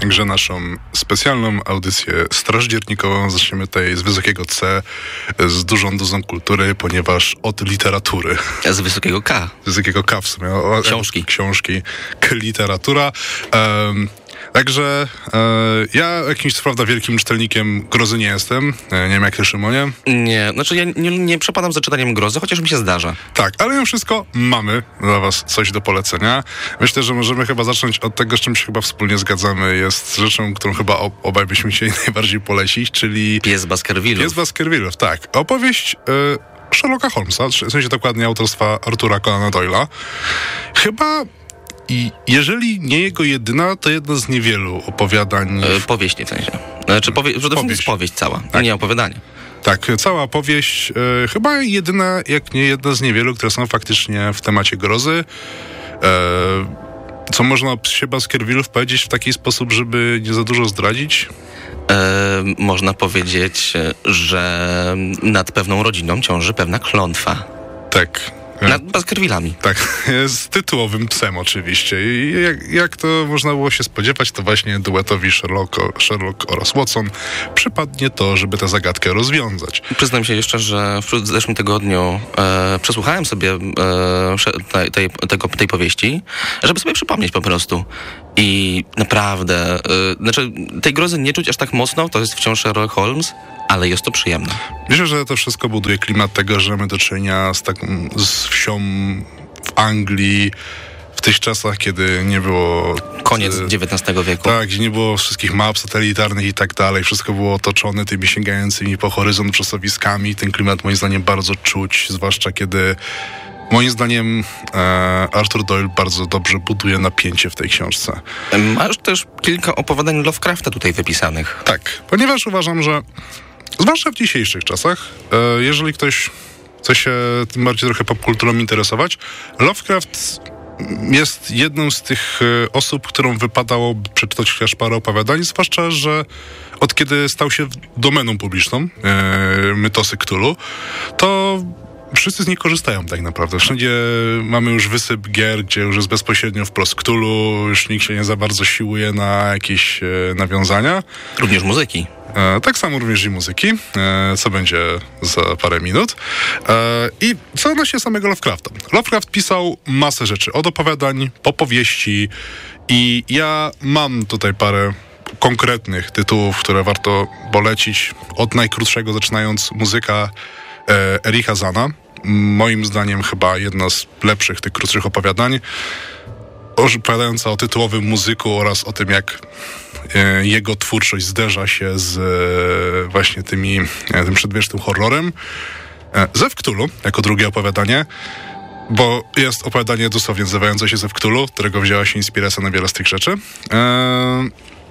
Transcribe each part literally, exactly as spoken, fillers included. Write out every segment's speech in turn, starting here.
Także naszą specjalną audycję strażdziernikową zaczniemy tutaj z wysokiego C, z dużą dozą kultury, ponieważ od literatury. Z wysokiego K. Z wysokiego K w sumie. O, książki. Książki, k literatura. Um, Także e, ja jakimś, co prawda, wielkim czytelnikiem grozy nie jestem. E, nie wiem, jak ty, Szymonie. Nie, znaczy ja nie, nie przepadam za czytaniem grozy, chociaż mi się zdarza. Tak, ale mimo wszystko mamy dla was coś do polecenia. Myślę, że możemy chyba zacząć od tego, z czym się chyba wspólnie zgadzamy. Jest rzeczą, którą chyba obaj byśmy chcieli najbardziej polecić, czyli... Pies Baskervillów. Pies Baskervillów, tak. Opowieść... E, Sherlocka Holmesa, w sensie dokładnie autorstwa Artura Conana Doyle'a. Chyba... I jeżeli nie jego jedyna, to jedna z niewielu opowiadań... E, powieść nie w sensie. Znaczy, powie... Przede wszystkim jest powieść cała, tak. Nie opowiadanie. Tak, cała powieść, e, chyba jedyna, jak nie jedna z niewielu, które są faktycznie w temacie grozy. E, co można o psie Baskervillów powiedzieć w taki sposób, żeby nie za dużo zdradzić? E, można powiedzieć, że nad pewną rodziną ciąży pewna klątwa. Tak. Nad Baskervillami. Tak, z tytułowym psem oczywiście. I jak, jak to można było się spodziewać, to właśnie duetowi Sherlock, Sherlock oraz Watson przypadnie to, żeby tę zagadkę rozwiązać. Przyznam się jeszcze, że w zeszłym tygodniu e, przesłuchałem sobie e, tej, tego, tej powieści, żeby sobie przypomnieć po prostu. I naprawdę, e, znaczy tej grozy nie czuć aż tak mocno, to jest wciąż Sherlock Holmes, ale jest to przyjemne. Myślę, że to wszystko buduje klimat tego, że mamy do czynienia z taką z wsią w Anglii w tych czasach, kiedy nie było... Koniec dziewiętnastego wieku. Tak, gdzie nie było wszystkich map satelitarnych i tak dalej. Wszystko było otoczone tymi sięgającymi po horyzont czasowiskami. Ten klimat moim zdaniem bardzo czuć, zwłaszcza kiedy moim zdaniem e, Arthur Doyle bardzo dobrze buduje napięcie w tej książce. Masz też kilka opowiadań Lovecrafta tutaj wypisanych. Tak, ponieważ uważam, że zwłaszcza w dzisiejszych czasach, e, jeżeli ktoś chce się tym bardziej trochę popkulturą interesować, Lovecraft jest jedną z tych e, osób, którą wypadałoby przeczytać chociaż parę opowiadań, zwłaszcza, że od kiedy stał się domeną publiczną, e, mitosy Cthulhu, to wszyscy z nich korzystają tak naprawdę. Wszędzie mamy już wysyp gier, gdzie już jest bezpośrednio wprost Cthulhu, już nikt się nie za bardzo siłuje na jakieś e, nawiązania. Również muzyki. E, tak samo również i muzyki, e, co będzie za parę minut. E, I co odnośnie samego Lovecrafta. Lovecraft pisał masę rzeczy, od opowiadań po powieści i ja mam tutaj parę konkretnych tytułów, które warto polecić. Od najkrótszego zaczynając muzyka e, Ericha Zana. Moim zdaniem chyba jedno z lepszych tych krótszych opowiadań, opowiadająca o tytułowym muzyku oraz o tym, jak e, jego twórczość zderza się z e, właśnie tymi, e, tym przedwiecznym horrorem. E, Zew Cthulhu, jako drugie opowiadanie, bo jest opowiadanie dosłownie nazywające się Zew Cthulhu, którego wzięła się inspiracja na wiele z tych rzeczy. E,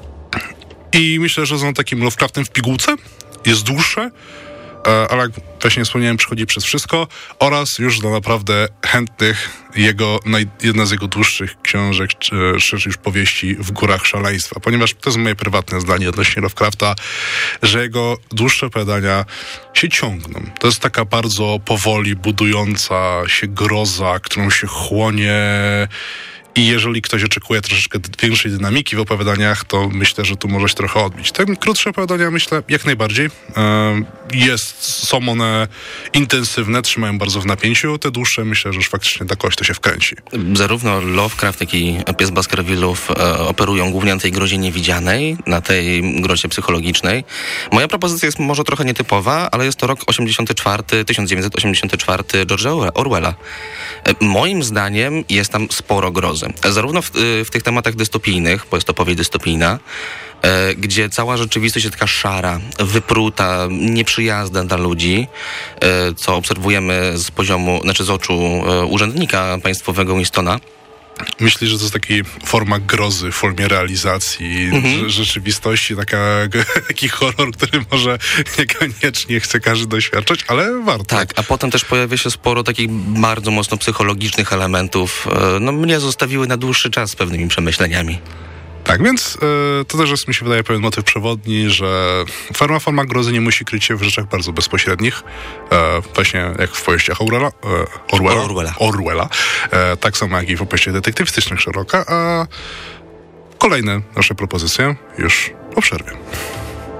I myślę, że są takim Lovecraftem w pigułce. Jest dłuższe, ale jak właśnie wspomniałem, przychodzi przez wszystko oraz już dla naprawdę chętnych jego, jedna z jego dłuższych książek, czy, czy już powieści W górach szaleństwa, ponieważ to jest moje prywatne zdanie odnośnie Lovecrafta, że jego dłuższe opowiadania się ciągną. To jest taka bardzo powoli budująca się groza, którą się chłonie. I jeżeli ktoś oczekuje troszeczkę większej dynamiki w opowiadaniach, to myślę, że tu może się trochę odbić. Te krótsze opowiadania, myślę, jak najbardziej. Jest, są one intensywne, trzymają bardzo w napięciu. Te dłuższe, myślę, że już faktycznie dla kogoś to się wkręci. Zarówno Lovecraft, jak i Pies Baskervillów e, operują głównie na tej grozie niewidzianej, na tej grozie psychologicznej. Moja propozycja jest może trochę nietypowa, ale jest to rok osiemdziesiąty czwarty, tysiąc dziewięćset osiemdziesiąty czwarty George'a Orwella. E, moim zdaniem jest tam sporo grozy. Zarówno w, w tych tematach dystopijnych, bo jest to powieść dystopijna, e, gdzie cała rzeczywistość jest taka szara, wypruta, nieprzyjazna dla ludzi, e, co obserwujemy z poziomu, znaczy z oczu e, urzędnika państwowego Winstona. Myślisz, że to jest taka forma grozy w formie realizacji mhm. rzeczywistości, taka, taki horror, który może niekoniecznie chce każdy doświadczać, ale warto. Tak, a potem też pojawia się sporo takich bardzo mocno psychologicznych elementów. No mnie zostawiły na dłuższy czas z pewnymi przemyśleniami. Tak, więc y, to też jest, mi się wydaje, pewien motyw przewodni, że forma, forma grozy nie musi kryć się w rzeczach bardzo bezpośrednich. E, właśnie jak w powieściach Orwella, e, Orwella, Orwella. Orwella e, tak samo jak i w opowieściach detektywistycznych Sherlocka, a Kolejne nasze propozycje już po przerwie.